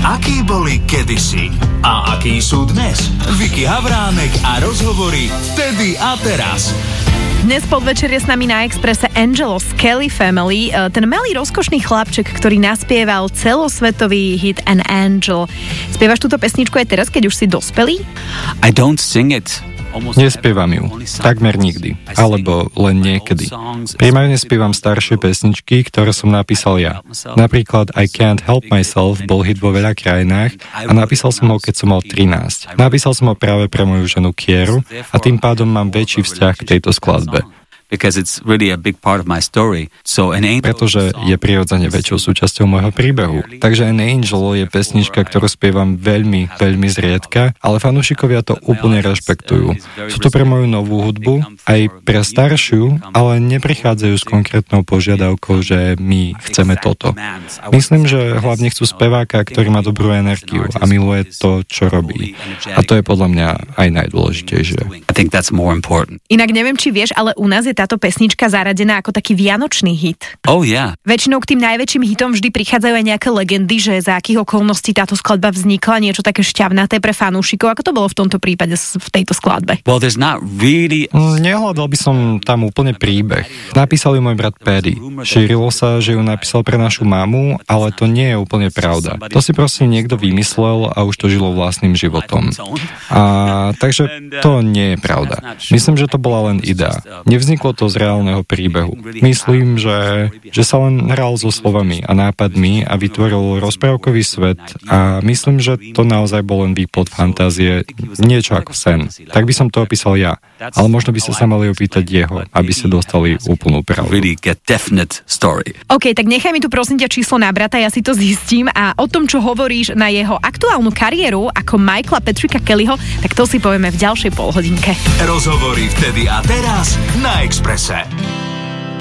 Akí boli kedysi a akí sú dnes? Vicky Havránek a rozhovory vtedy a teraz. Dnes podvečer je s nami na Expresse Angelo z Kelly Family, ten malý rozkošný chlapček, ktorý naspieval celosvetový hit An Angel. Spievaš túto pesničku aj teraz, keď už si dospelý? I don't sing it. Nespievam ju, takmer nikdy, alebo len niekedy. Primárne spievam staršie pesničky, ktoré som napísal ja. Napríklad I Can't Help Myself bol hit vo veľa krajinách a napísal som ho, keď som mal 13. Napísal som ho práve pre moju ženu Kieru a tým pádom mám väčší vzťah k tejto skladbe. Pretože je prirodzene väčšou súčasťou môjho príbehu. Takže An Angel je pesnička, ktorú spievam veľmi, veľmi zriedka, ale fanúšikovia to úplne rešpektujú. Sú to pre moju novú hudbu, aj pre staršiu, ale neprichádzajú s konkrétnou požiadavkou, že my chceme toto. Myslím, že hlavne chcú speváka, ktorý má dobrú energiu a miluje to, čo robí. A to je podľa mňa aj najdôležitejšie. Inak neviem, či vieš, ale u nás je táto pesnička zaradená ako taký vianočný hit. Oh yeah. Väčšinou k tým najväčším hitom vždy prichádzajú aj nejaké legendy, že za akých okolností táto skladba vznikla, niečo také šťavnaté pre fanúšikov. Ako to bolo v tomto prípade v tejto skladbe? Well, there's not really... Nehľadal by som tam úplne príbeh. Napísal ju môj brat Paddy. Šírilo sa, že ju napísal pre našu mamu, ale to nie je úplne pravda. To si proste niekto vymyslel a už to žilo vlastným životom. Takže to nie je pravda. Myslím, že to bola len idea. Nevzniklo to z reálneho príbehu. Myslím, že sa len hral so slovami a nápadmi a vytvoril rozprávkový svet a myslím, že to naozaj bol len výplod fantázie, niečo ako sen. Tak by som to opísal ja. Ale možno by ste sa mali opýtať jeho, aby ste dostali úplnú pravdu. OK, tak nechaj mi tu prosím ťa číslo na brata, ja si to zistím a o tom, čo hovoríš na jeho aktuálnu kariéru ako Michaela Patricka Kellyho, tak to si povieme v ďalšej polhodinke. Rozhovory vtedy a teraz na Expresse.